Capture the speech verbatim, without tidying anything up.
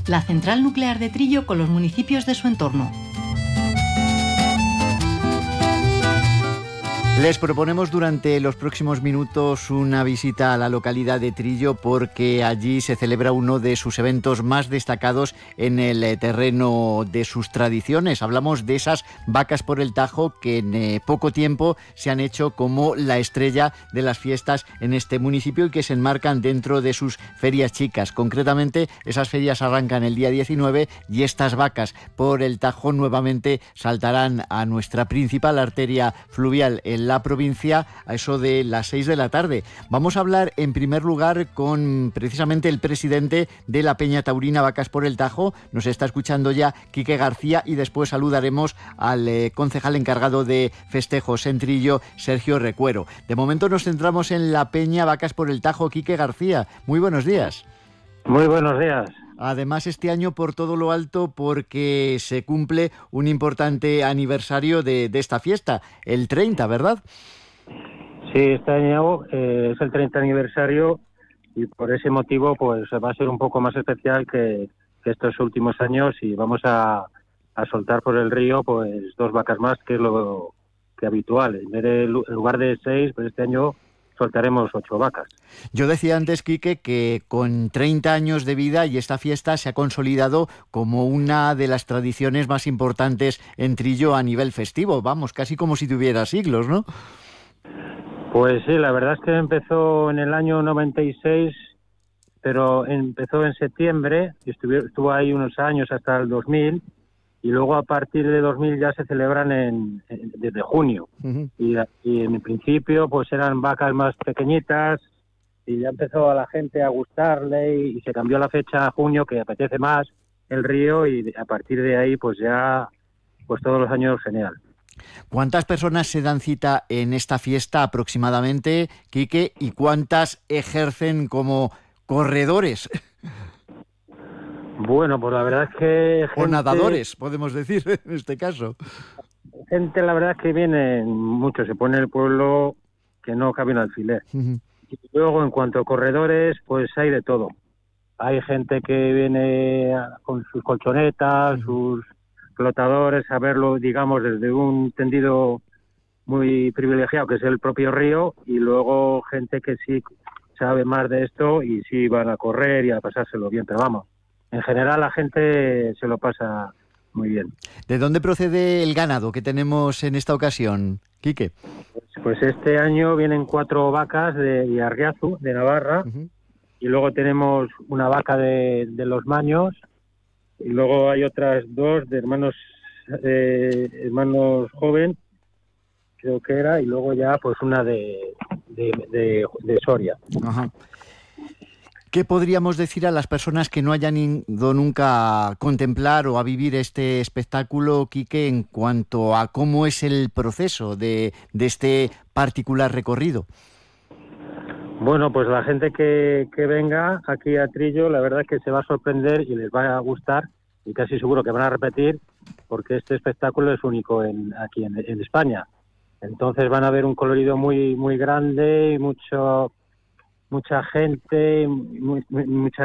la central nuclear de Trillo con los municipios de su entorno. Les proponemos durante los próximos minutos una visita a la localidad de Trillo porque allí se celebra uno de sus eventos más destacados en el terreno de sus tradiciones. Hablamos de esas vacas por el Tajo que en eh, poco tiempo se han hecho como la estrella de las fiestas en este municipio y que se enmarcan dentro de sus ferias chicas. Concretamente, esas ferias arrancan el día diecinueve y estas vacas por el Tajo nuevamente saltarán a nuestra principal arteria fluvial, el la provincia, a eso de las seis de la tarde. Vamos a hablar en primer lugar con precisamente el presidente de la Peña Taurina Vacas por el Tajo. Nos está escuchando ya Quique García y después saludaremos al eh, concejal encargado de festejos en Trillo, Sergio Recuero. De momento nos centramos en la Peña Vacas por el Tajo. Quique García, muy buenos días. Muy buenos días. Además, este año por todo lo alto porque se cumple un importante aniversario de, de esta fiesta, el treinta, ¿verdad? Sí, este año eh, es el treinta aniversario y por ese motivo pues va a ser un poco más especial que, que estos últimos años y vamos a, a soltar por el río pues dos vacas más, que es lo que habitual. En vez de, en lugar de seis, pues este año soltaremos ocho vacas. Yo decía antes, Quique, que con treinta años de vida y esta fiesta se ha consolidado como una de las tradiciones más importantes en Trillo a nivel festivo. Vamos, casi como si tuviera siglos, ¿no? Pues sí, la verdad es que empezó en el año noventa y seis, pero empezó en septiembre, y estuvo, estuvo ahí unos años hasta el dos mil, y luego a partir de dos mil ya se celebran en, en desde junio. Uh-huh. y, y en principio pues eran vacas más pequeñitas y ya empezó a la gente a gustarle y, y se cambió la fecha a junio, que apetece más el río, y a partir de ahí pues ya pues todos los años genial. ¿Cuántas personas se dan cita en esta fiesta aproximadamente, Quique, y cuántas ejercen como corredores? Bueno, pues la verdad es que... Gente, o nadadores, podemos decir, en este caso. Gente, la verdad es que viene mucho, se pone el pueblo que no cabe un alfiler. Uh-huh. Y luego, en cuanto a corredores, pues hay de todo. Hay gente que viene con sus colchonetas, uh-huh. sus flotadores, a verlo, digamos, desde un tendido muy privilegiado, que es el propio río, y luego gente que sí sabe más de esto y sí van a correr y a pasárselo bien, pero vamos. En general la gente se lo pasa muy bien. ¿De dónde procede el ganado que tenemos en esta ocasión, Quique? Pues, pues este año vienen cuatro vacas de Arriazu, de Navarra, uh-huh. y luego tenemos una vaca de, de Los Maños, y luego hay otras dos de hermanos eh, hermanos joven, creo que era, y luego ya pues una de, de, de, de Soria. Ajá. ¿Qué podríamos decir a las personas que no hayan ido nunca a contemplar o a vivir este espectáculo, Quique, en cuanto a cómo es el proceso de, de este particular recorrido? Bueno, pues la gente que, que venga aquí a Trillo, la verdad es que se va a sorprender y les va a gustar, y casi seguro que van a repetir, porque este espectáculo es único en, aquí en, en España. Entonces van a ver un colorido muy, muy grande y mucho... mucha gente, muy, muy, mucha